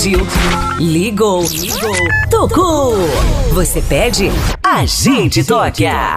Pediu, ligou, tocou. Você pede, a gente toca.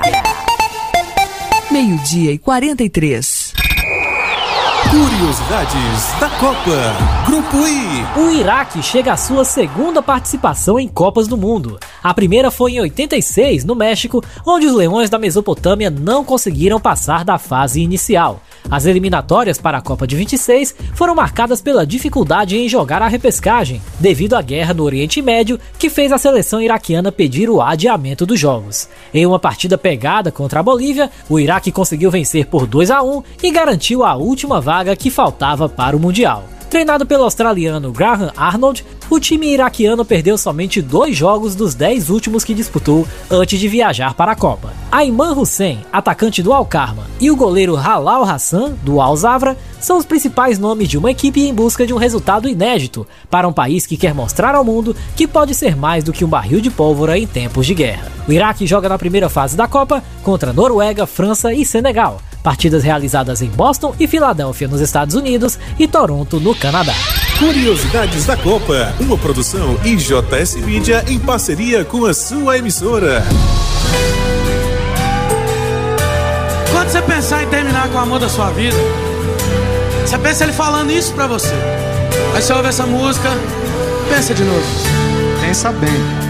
12:43. Curiosidades da Copa. Grupo I. O Iraque chega à sua segunda participação em Copas do Mundo. A primeira foi em 86, no México, onde os Leões da Mesopotâmia não conseguiram passar da fase inicial. As eliminatórias para a Copa de 26 foram marcadas pela dificuldade em jogar a repescagem, devido à guerra no Oriente Médio, que fez a seleção iraquiana pedir o adiamento dos jogos. Em uma partida pegada contra a Bolívia, o Iraque conseguiu vencer por 2-1 e garantiu a última vaga que faltava para o Mundial. Treinado pelo australiano Graham Arnold, o time iraquiano perdeu somente 2 jogos dos 10 últimos que disputou antes de viajar para a Copa. Ayman Hussein, atacante do Al-Karma, e o goleiro Halal Hassan, do Al-Zawra, são os principais nomes de uma equipe em busca de um resultado inédito para um país que quer mostrar ao mundo que pode ser mais do que um barril de pólvora em tempos de guerra. O Iraque joga na primeira fase da Copa contra Noruega, França e Senegal. Partidas realizadas em Boston e Filadélfia, nos Estados Unidos, e Toronto, no Canadá. Curiosidades da Copa, uma produção IJS Mídia em parceria com a sua emissora. Quando você pensar em terminar com o amor da sua vida, você pensa ele falando isso pra você. Aí você ouve essa música, pensa de novo. Pensa bem.